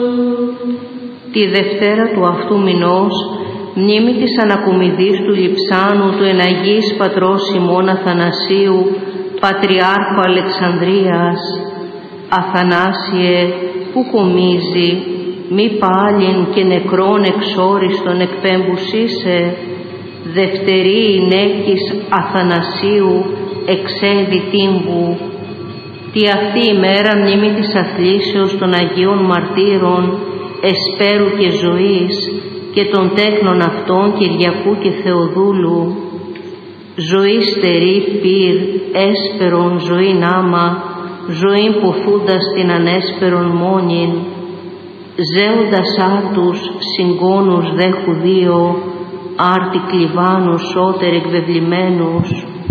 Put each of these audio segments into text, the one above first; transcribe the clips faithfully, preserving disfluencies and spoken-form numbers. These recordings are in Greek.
Τη Δευτέρα του αυτού μηνός, μνήμη της ανακομιδής του Λειψάνου του εναγής πατρός Σιμών Αθανασίου, Πατριάρχου Αλεξανδρίας. Αθανάσιε, που κομίζει, μη πάλιν και νεκρόν εξόριστον εκπέμπουσίσε, δευτερή νέκης Αθανασίου εξέδι τύμβου. Τι αυτή η μέρα μνήμη της αθλήσεως των Αγίων Μαρτύρων, Εσπέρου και Ζωής, και των τέκνων αυτών Κυριακού και Θεοδούλου. Ζωή στερή πυρ, έσπερον ζωήν άμα, ζωήν ποθούντας την ανέσπερον μόνην. Ζέοντας άτους συγκόνους δέχου δύο, άρτη κλιβάνους σώτερ εκβεβλημένους.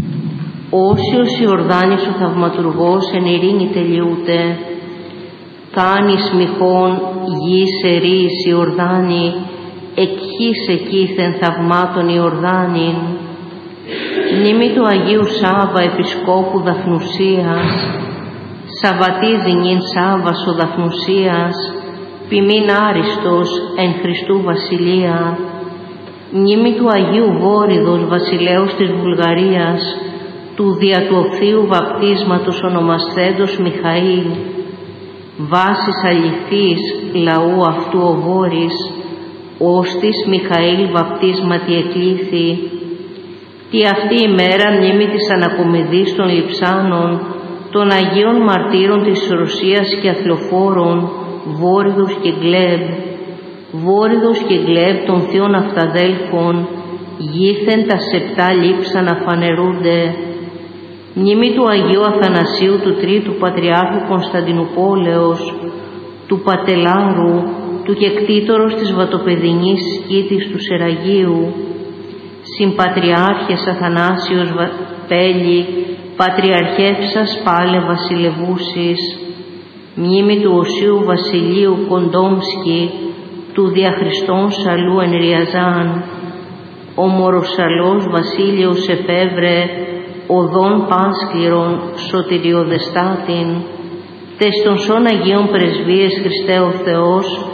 Όσιος Ιορδάνης ο θαυματουργός εν ειρήνη τελειούται, κάνεις μοιχών γης ερείς Ιορδάνη, εκχείς εκείθεν θαυμάτων Ιορδάνην. Μνήμη του Αγίου Σάββα Επισκόπου Δαφνουσίας, Σαββατίζει νυν Σάββας ο Δαφνουσίας, ποιμήν άριστος εν Χριστού Βασιλεία. Μνήμη του Αγίου Βόριδος Βασιλέως της Βουλγαρίας, του δια του οφθίου βαπτίσματος ονομασθέντος Μιχαήλ, βάσης αληθής λαού αυτού ο Βόρης, ώστις Μιχαήλ βαπτίσματι εκλήθη. Τι αυτή η μέρα μνήμη της ανακομιδής των Λειψάνων, των Αγίων Μαρτύρων της Ρωσίας και Αθλοφόρων, Βόριδος και Γκλέμπ, Βόριδος και Γκλέμπ των θείων αυταδέλφων, γήθεν τα σεπτά λείψανα φανερούνται. Μνήμη του Αγίου Αθανασίου του Τρίτου Πατριάρχου Κωνσταντινουπόλεως, του Πατελάρου, του κεκτήτορος της Βατοπεδινής Σκήτης του Σεραγίου, συμπατριάρχες Αθανάσιος Πέλη, πατριαρχεύσας πάλε βασιλευούσης. Μνήμη του Οσίου Βασιλείου Κοντόμσκι, του διαχριστών Σαλού εν Ριαζάν. Ο Μοροσαλός Βασίλειος εφεύρε οδόν πάσκληρον σωτηριοδεστάτην, τες των σών Αγίων Πρεσβείες Χριστέ ο Θεός,